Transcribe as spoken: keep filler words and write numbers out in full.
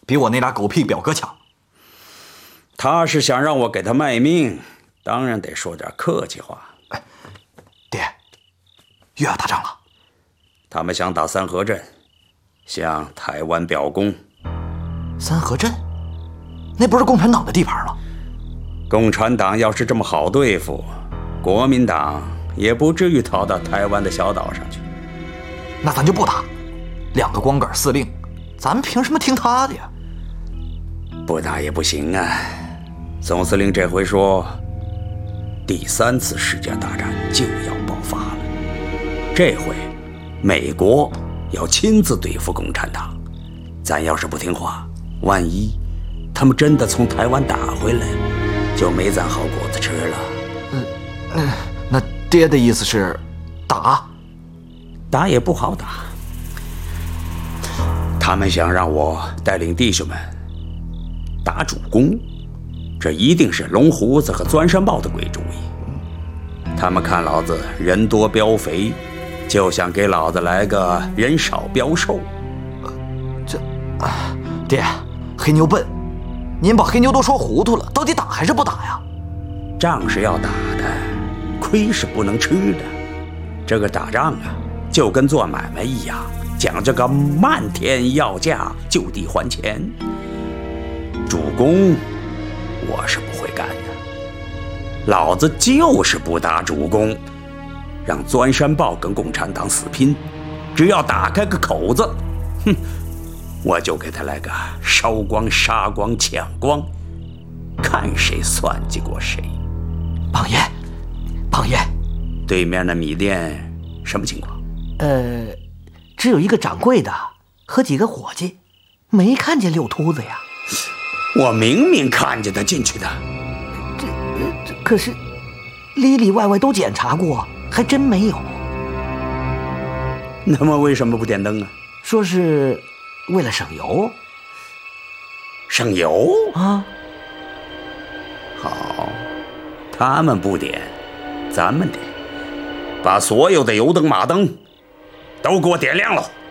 比我那俩狗屁表哥强。 他是想让我给他卖命，当然得说点客气话。 哎，爹，又要打仗了。 他们想打三河镇，向台湾表功。 三河镇？那不是共产党的地盘吗？ 共产党要是这么好对付，国民党也不至于逃到台湾的小岛上去。 那咱就不打，两个光杆司令，咱们凭什么听他的呀？ 不打也不行啊！总司令这回说，第三次世界大战就要爆发了。这回，美国要亲自对付共产党，咱要是不听话，万一他们真的从台湾打回来，就没咱好果子吃了。 嗯，那那爹的意思是，打？ 打也不好打。他们想让我带领弟兄们打主公，这一定是龙胡子和钻山豹的鬼主意。他们看老子人多膘肥，就想给老子来个人少膘瘦。 呃、这啊，爹，黑牛笨，您把黑牛都说糊涂了，到底打还是不打呀？ 仗是要打的，亏是不能吃的。这个打仗啊，就跟做买卖一样，讲这个漫天要价，就地还钱。主公，我是不会干的。老子就是不打主公，让钻山豹跟共产党死拼，只要打开个口子，哼，我就给他来个烧光、杀光、抢光，看谁算计过谁。 榜爷，榜爷， 对面的米店什么情况？ 呃，只有一个掌柜的和几个伙计，没看见六秃子呀。 我明明看见他进去的。 这这可是里里外外都检查过，还真没有。 那么为什么不点灯啊？ 说是为了省油。 省油啊？ 好，他们不点，咱们点，把所有的油灯马灯都给我点亮了。